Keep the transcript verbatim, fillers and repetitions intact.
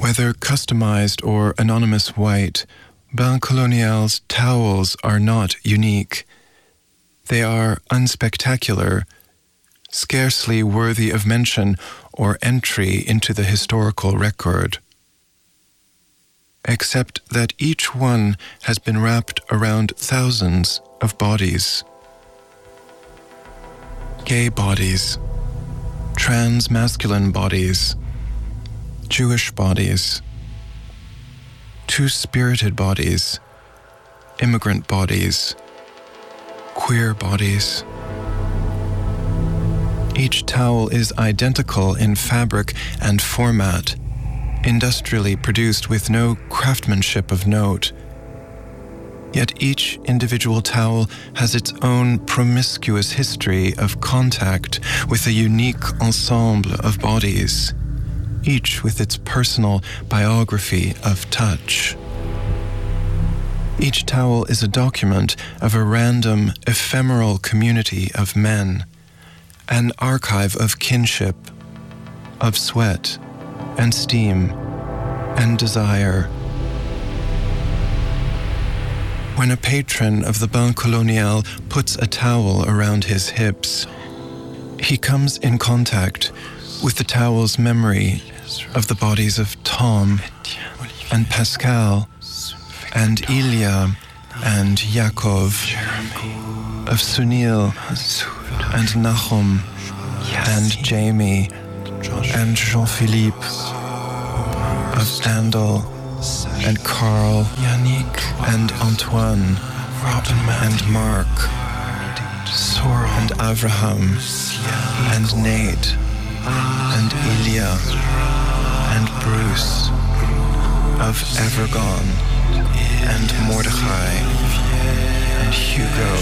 Whether customized or anonymous white, Bain Colonial's towels are not unique. They are unspectacular, scarcely worthy of mention or entry into the historical record. Except that each one has been wrapped around thousands of bodies. Gay bodies, trans-masculine bodies, Jewish bodies, two-spirited bodies, immigrant bodies, queer bodies. Each towel is identical in fabric and format, industrially produced with no craftsmanship of note. Yet each individual towel has its own promiscuous history of contact with a unique ensemble of bodies, each with its personal biography of touch. Each towel is a document of a random, ephemeral community of men, an archive of kinship, of sweat and steam and desire. When a patron of the Bain Colonial puts a towel around his hips, he comes in contact with the towel's memory of the bodies of Tom and Pascal and Ilya and Yaakov, of Sunil and Nahum and Jamie and Jean-Philippe, of Andal and Carl and Antoine and Mark and Avraham and Nate and Ilya and Bruce, of Evergon and Mordechai and Hugo